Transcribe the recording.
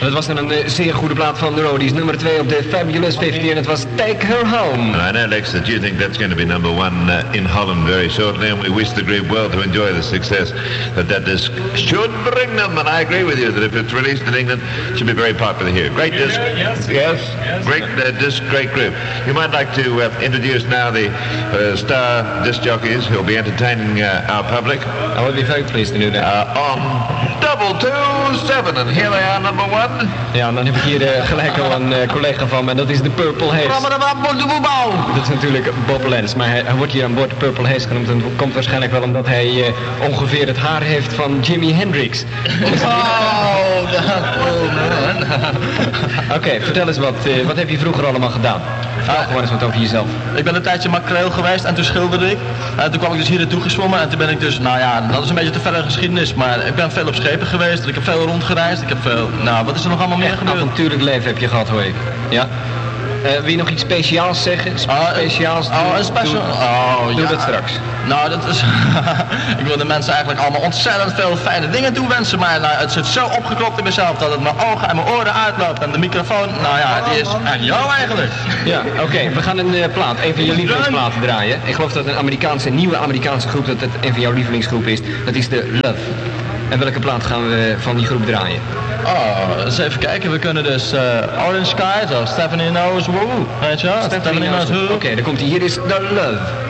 Dat was dan een zeer goede plaat van de Roadies. Nummer 2 op de Fabulous 50 en het was Take Her Home. I know, Lex, that you think that's going to be number one in Holland very shortly, and we wish the group well to enjoy the success that disc should bring them. And I agree with you that if it's released in England, it should be very popular here. Great disc. Yes. Great disc, great group. You might like to introduce now the star disc jockeys who will be entertaining our public. I would be very pleased to do that. On double 2-7, and here they are, number 1. Ja, dan heb ik hier gelijk al een collega van me, en dat is de Purple Haze. Dat is natuurlijk Bob Lenz, maar hij wordt hier aan boord de Purple Haze genoemd. En dat komt waarschijnlijk wel omdat hij ongeveer het haar heeft van Jimi Hendrix. Oké, vertel eens wat heb je vroeger allemaal gedaan? Vertel gewoon eens wat over jezelf. Ik ben een tijdje makreel geweest en toen schilderde ik. Toen kwam ik dus hier naartoe gezwommen en toen ben ik dus, nou ja, dat is een beetje te verre geschiedenis, maar ik ben veel op schepen geweest, ik heb veel rondgereisd, ik heb veel, nou, wat is er nog allemaal meer gebeurd? Een avontuurlijk leven heb je gehad, hoor ik. Ja? Wil je nog iets speciaals zeggen? Speciaals? Een special? Doe dat straks. Nou, dat is... ik wil de mensen eigenlijk allemaal ontzettend veel fijne dingen toewensen, maar nou, het zit zo opgeklopt in mezelf dat het mijn ogen en mijn oren uitloopt en de microfoon, nou ja, die is aan jou eigenlijk. Ja, oké, we gaan een plaat, een van je lievelingsplaten draaien. Ik geloof dat een nieuwe Amerikaanse groep, dat het een van jouw lievelingsgroep is. Dat is de Love. En welke plaat gaan we van die groep draaien? Eens even kijken, we kunnen dus Orange Skies of Stephanie Knows Who, weet je wel? Stephanie Knows Who. Oké, dan komt hij, hier is The Love.